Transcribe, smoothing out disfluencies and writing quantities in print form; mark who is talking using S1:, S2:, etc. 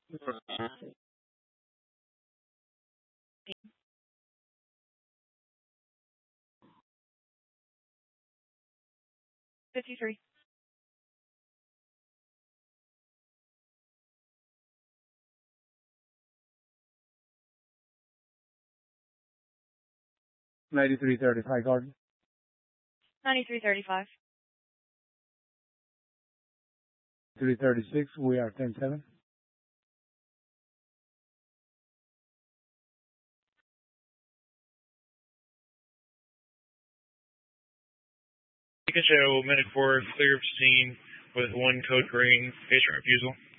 S1: 53.
S2: $93.35, Garden.
S1: 93.35.
S2: 336, we are 10-7.
S3: You can show minute 4 clear of scene with 1 code green, patient refusal.